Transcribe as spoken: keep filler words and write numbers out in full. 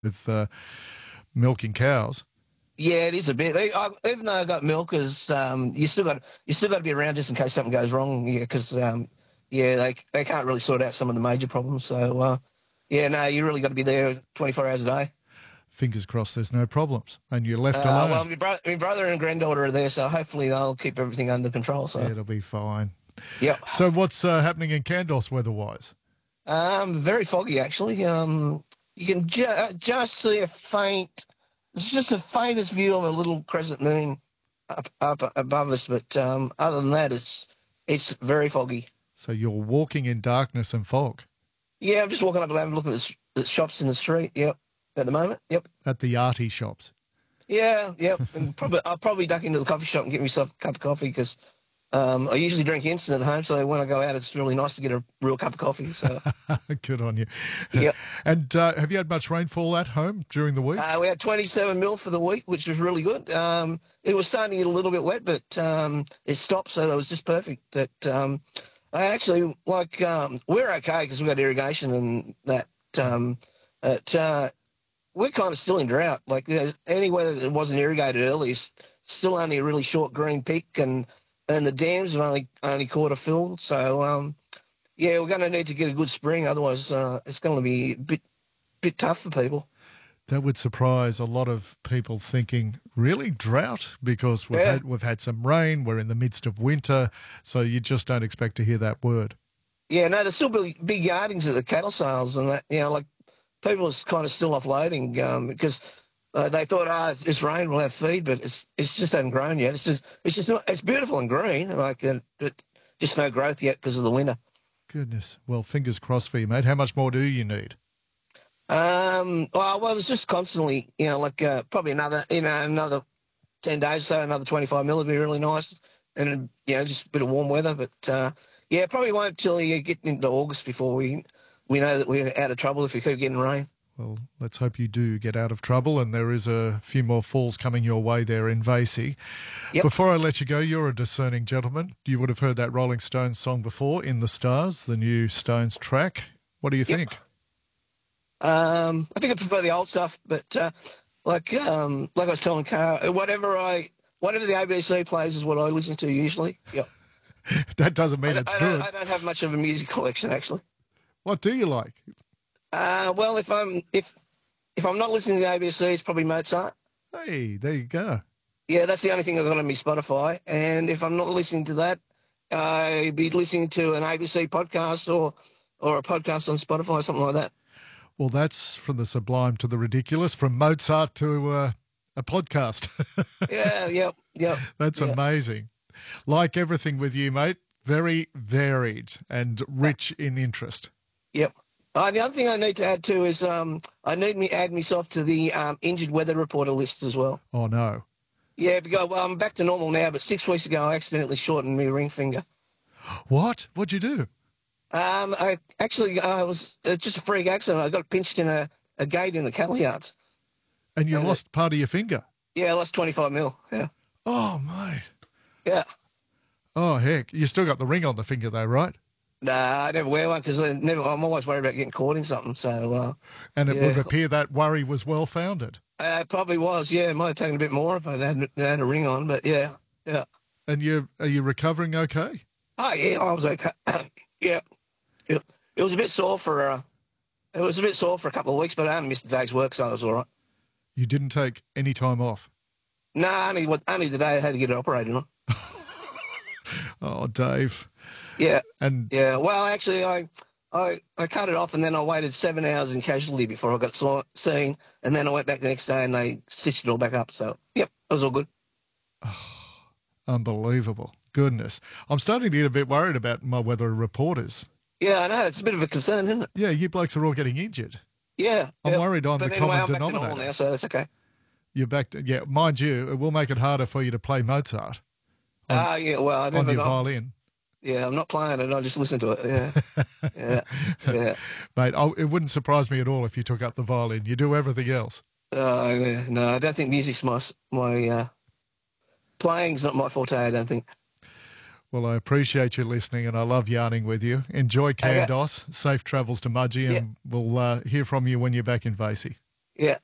with uh, milking cows. Yeah, it is a bit. I, I, even though I got milkers, um, you still got you still got to be around just in case something goes wrong. Yeah, because um, yeah, they they can't really sort out some of the major problems. So uh, yeah, no, you really got to be there twenty-four hours a day. Fingers crossed there's no problems and you're left Uh, alone. well, my, bro- my brother and granddaughter are there, so hopefully they'll keep everything under control. So It'll be fine. yeah. So what's uh, happening in Kandos weather-wise? Um, very foggy actually. Um, you can ju- just see a faint. It's just the faintest view of a little crescent moon up up above us, but um, other than that, it's it's very foggy. So you're walking in darkness and fog? Yeah, I'm just walking up and having a look at the, the shops in the street. Yep, at the moment. Yep. At the arty shops? Yeah, yep. And probably I'll probably duck into the coffee shop and get myself a cup of coffee because um, I usually drink instant at home. So when I go out, it's really nice to get a real cup of coffee. So good on you. Yep. And uh, have you had much rainfall at home during the week? Uh, we had twenty-seven mil for the week, which was really good. Um, it was starting to get a little bit wet, but um, it stopped, so that was just perfect. But um, I actually like um, we're okay because we've got irrigation and that. Um, but uh, we're kind of still in drought. Like there's any weather that wasn't irrigated early is still only a really short green peak, and and the dams have only only quarter filled. So um, yeah, we're going to need to get a good spring, otherwise uh, it's going to be a bit bit tough for people. That would surprise a lot of people thinking, really, drought? Because we've, Yeah. had, we've had some rain, we're in the midst of winter, so you just don't expect to hear that word. Yeah, no, there's still big, big yardings at the cattle sales and that, you know, like people are kind of still offloading um, because uh, they thought, oh, it's, it's rain, we'll have feed, but it's it's just hasn't grown yet. It's just, it's just not, it's beautiful and green, like, uh, but just no growth yet because of the winter. Goodness. Well, fingers crossed for you, mate. How much more do you need? Um, well, well, it's just constantly, you know, like uh, probably another, you know, another ten days, so another twenty-five mil would be really nice. And, you know, just a bit of warm weather. But, uh, yeah, probably won't till you get into August before we we know that we're out of trouble if we keep getting rain. Well, let's hope you do get out of trouble, and there is a few more falls coming your way there in Vasey. Yep. Before I let you go, you're a discerning gentleman. You would have heard that Rolling Stones song before, In the Stars, the new Stones track. What do you Yep. think? Um, I think I prefer the old stuff, but uh, like um, like I was telling Carl, whatever I whatever the A B C plays is what I listen to usually. Yep. That doesn't mean I, it's I good. Don't, I don't have much of a music collection actually. What do you like? Uh, well, if I'm if if I'm not listening to the A B C, it's probably Mozart. Hey, there you go. Yeah, that's the only thing I've got on my Spotify. And if I'm not listening to that, I'd be listening to an A B C podcast or or a podcast on Spotify or something like that. Well, that's from the sublime to the ridiculous, from Mozart to uh, a podcast. Yeah, yep, yep. That's yeah. amazing. Like everything with you, mate, very varied and rich in interest. Yep. Uh, the other thing I need to add too is um, I need me add myself to the um, injured weather reporter list as well. Oh, no. Yeah, because well, I'm back to normal now, but six weeks ago I accidentally shortened my ring finger. What? What'd you do? Um, I actually I was uh, just a freak accident. I got pinched in a, a gate in the cattle yards. And you And lost part of your finger? Yeah, I lost twenty-five mil. Yeah. Oh, mate. Yeah. Oh, heck. You still got the ring on the finger, though, right? Nah, I never wear one because I never. I'm always worried about getting caught in something. So. Uh, And it yeah. would appear that worry was well founded. Uh, it probably was. Yeah, it might have taken a bit more if I'd had, had a ring on, but yeah, yeah. And you are you recovering okay? Oh yeah, I was okay. yeah. It, it was a bit sore for. Uh, it was a bit sore for a couple of weeks, but I only missed a day's work, so I was all right. You didn't take any time off? No, nah, only what only the day I had to get it operated on. Oh, Dave. Yeah. And Yeah. Well, actually, I, I, I cut it off, and then I waited seven hours in casualty before I got saw, seen, and then I went back the next day, and they stitched it all back up. So, yep, it was all good. unbelievable. Goodness. I'm starting to get a bit worried about my weather reporters. Yeah, I know. It's a bit of a concern, isn't it? Yeah, you blokes are all getting injured. Yeah. I'm yeah. worried I'm but the anyway, common I'm back to denominator. normal now, so that's okay. You're back to, yeah, mind you, it will make it harder for you to play Mozart on, Ah, yeah, well, I on never your know. violin. Yeah, I'm not playing it. I just listen to it. Yeah. yeah. Yeah. Mate, I, it wouldn't surprise me at all if you took up the violin. You do everything else. Uh, yeah. No, I don't think music's my, my uh, playing's not my forte, I don't think. Well, I appreciate you listening, and I love yarning with you. Enjoy Okay. Kandos. Safe travels to Mudgee, and Yeah. we'll uh, hear from you when you're back in Vasey. Yeah.